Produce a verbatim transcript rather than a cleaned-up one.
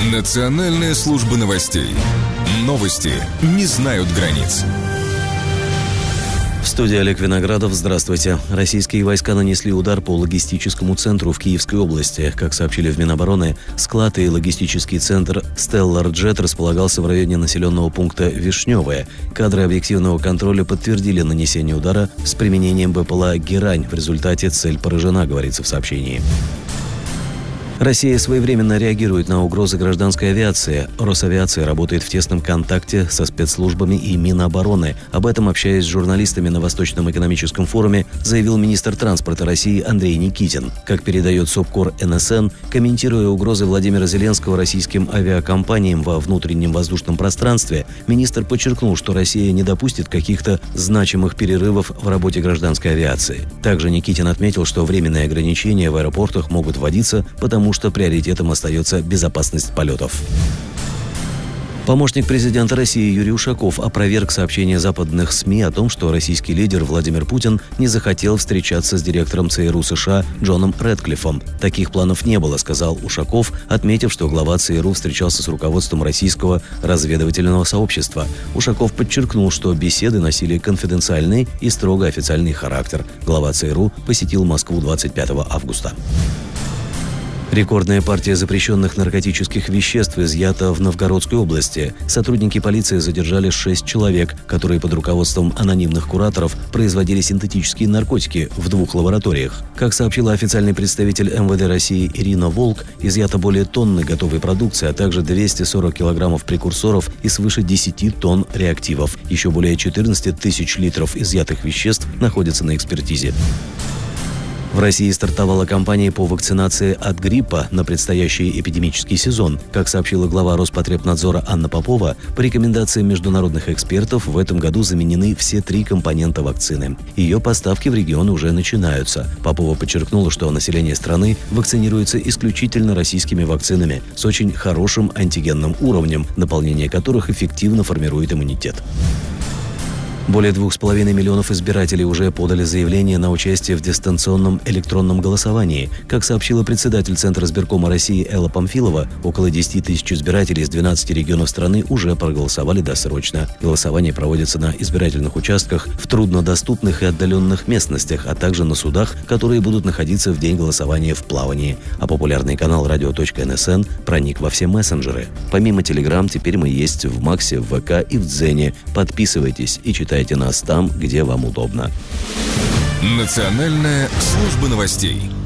Национальная служба новостей. Новости не знают границ. В студии Олег Виноградов. Здравствуйте. Российские войска нанесли удар по логистическому центру в Киевской области. Как сообщили в Минобороны, склад и логистический центр Stellar Jet располагался в районе населенного пункта Вишневое. Кадры объективного контроля подтвердили нанесение удара с применением БПЛА «Герань». В результате цель поражена, говорится в сообщении. Россия своевременно реагирует на угрозы гражданской авиации. Росавиация работает в тесном контакте со спецслужбами и Минобороны. Об этом, общаясь с журналистами на Восточном экономическом форуме, заявил министр транспорта России Андрей Никитин. Как передает Совкор эн эс эн, комментируя угрозы Владимира Зеленского российским авиакомпаниям во внутреннем воздушном пространстве, министр подчеркнул, что Россия не допустит каких-то значимых перерывов в работе гражданской авиации. Также Никитин отметил, что временные ограничения в аэропортах могут вводиться, потому потому что приоритетом остается безопасность полетов. Помощник президента России Юрий Ушаков опроверг сообщения западных СМИ о том, что российский лидер Владимир Путин не захотел встречаться с директором ЦРУ США Джоном Рэдклиффом. Таких планов не было, сказал Ушаков, отметив, что глава ЦРУ встречался с руководством российского разведывательного сообщества. Ушаков подчеркнул, что беседы носили конфиденциальный и строго официальный характер. Глава ЦРУ посетил Москву двадцать пятого августа. Рекордная партия запрещенных наркотических веществ изъята в Новгородской области. Сотрудники полиции задержали шесть человек, которые под руководством анонимных кураторов производили синтетические наркотики в двух лабораториях. Как сообщила официальный представитель эм вэ дэ России Ирина Волк, изъято более тонны готовой продукции, а также двести сорок килограммов прекурсоров и свыше десяти тонн реактивов. Еще более четырнадцати тысяч литров изъятых веществ находятся на экспертизе. В России стартовала кампания по вакцинации от гриппа на предстоящий эпидемический сезон. Как сообщила глава Роспотребнадзора Анна Попова, по рекомендациям международных экспертов в этом году заменены все три компонента вакцины. Ее поставки в регион уже начинаются. Попова подчеркнула, что население страны вакцинируется исключительно российскими вакцинами с очень хорошим антигенным уровнем, наполнение которых эффективно формирует иммунитет. Более двух с половиной миллионов избирателей уже подали заявление на участие в дистанционном электронном голосовании. Как сообщила председатель Центра избиркома России Элла Памфилова, около десяти тысяч избирателей из двенадцати регионов страны уже проголосовали досрочно. Голосование проводится на избирательных участках в труднодоступных и отдаленных местностях, а также на судах, которые будут находиться в день голосования в плавании. А популярный канал радио точка эн эс эн проник во все мессенджеры. Помимо Telegram, теперь мы есть в Максе, в вэ ка и в Дзене. Подписывайтесь и читайте Читайте нас там, где вам удобно. Национальная служба новостей.